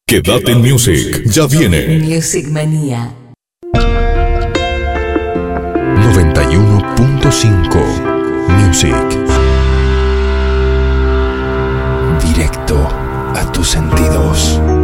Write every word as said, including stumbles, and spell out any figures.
Quédate en Music, ya viene. Music Manía noventa y uno punto cinco Music.